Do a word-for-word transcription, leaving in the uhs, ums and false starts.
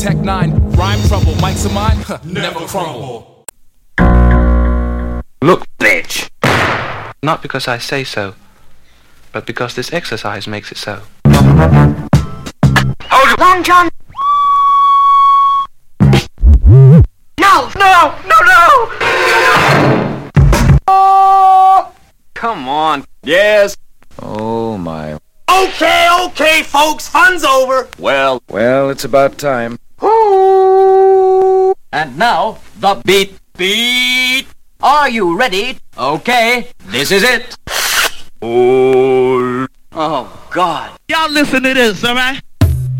Tech nine, rhyme trouble, mics of mine, never crumble. Look, bitch. Not because I say so, but because this exercise makes it so. Hold it. Long John. No, no, no, no. Oh, come on. Yes. Oh, my. Okay, okay, folks, fun's over. Well, well, it's about time. And now, the beat. Beat. Are you ready? Okay, this is it. Oh. Oh, God. Y'all listen to this, all right?